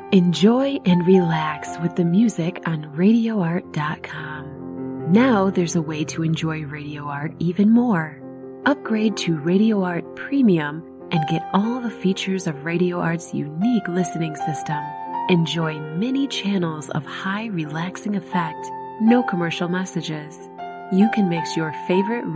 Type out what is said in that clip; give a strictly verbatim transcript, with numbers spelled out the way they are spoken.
Enjoy and relax with the music on radio art dot com. Now there's a way to enjoy Radio Art even more. Upgrade to Radio Art Premium and get all the features of Radio Art's unique listening system. Enjoy many channels of high relaxing effect, no commercial messages. You can mix your favorite